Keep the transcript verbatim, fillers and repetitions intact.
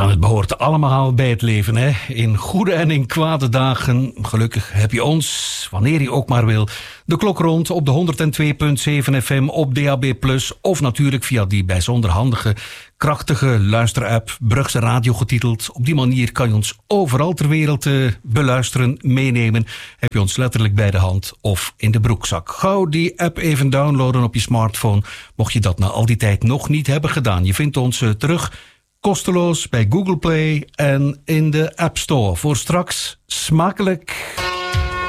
Ja, het behoort allemaal bij het leven, hè. In goede en in kwade dagen. Gelukkig heb je ons, wanneer je ook maar wil, de klok rond op de honderdtwee komma zeven F M, op D A B plus, of natuurlijk via die bijzonder handige, krachtige luisterapp, Brugse Radio getiteld. Op die manier kan je ons overal ter wereld uh, beluisteren, meenemen. Heb je ons letterlijk bij de hand of in de broekzak. Gauw die app even downloaden op je smartphone, mocht je dat na al die tijd nog niet hebben gedaan. Je vindt ons uh, terug kosteloos bij Google Play en in de App Store. Voor straks, smakelijk.